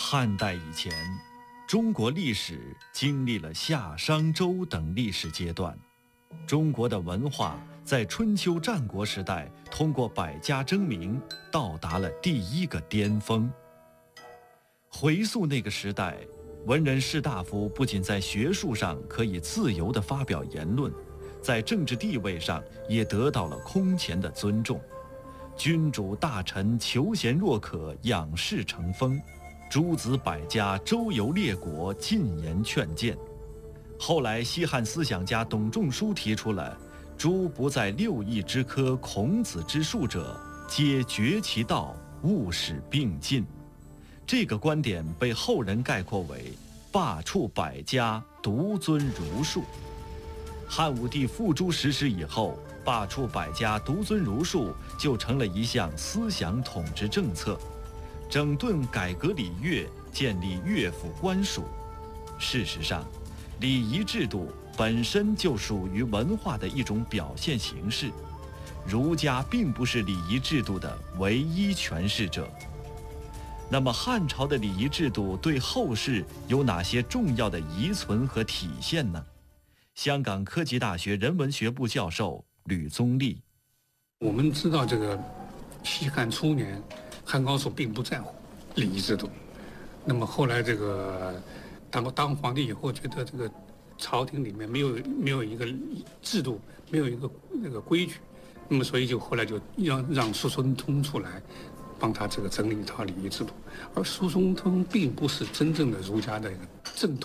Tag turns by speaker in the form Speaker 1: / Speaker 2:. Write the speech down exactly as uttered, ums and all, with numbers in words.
Speaker 1: 汉代以前，中国历史经历了夏、商、周等历史阶段。中国的文化在春秋战国时代通过百家争鸣，到达了第一个巅峰。回溯那个时代，文人士大夫不仅在学术上可以自由地发表言论，在政治地位上也得到了空前的尊重。君主大臣求贤若渴，仰视成风；诸子百家周游列国，进言劝谏。后来西汉思想家董仲舒提出了“诸不在六艺之科，孔子之术者，皆绝其道，勿使并进”。这个观点被后人概括为罢黜百家，独尊儒术。汉武帝付诸实施以后，罢黜百家，独尊儒术就成了一项思想统治政策，整顿改革礼乐，建立乐府官署。事实上，礼仪制度本身就属于文化的一种表现形式，儒家并不是礼仪制度的唯一诠释者。那么汉朝的礼仪制度对后世有哪些重要的遗存和体现呢？香港科技大学人文学部教授吕宗立：
Speaker 2: 我们知道这个西汉初年，汉高祖并不在乎礼仪制度。那么后来这个当当皇帝以后，觉得这个朝廷里面没有没有一个制度，没有一个那个规矩，那么所以就后来就让让苏孙通出来，帮他这个整理一套礼仪制度。而苏孙通并不是真正的儒家的一个正统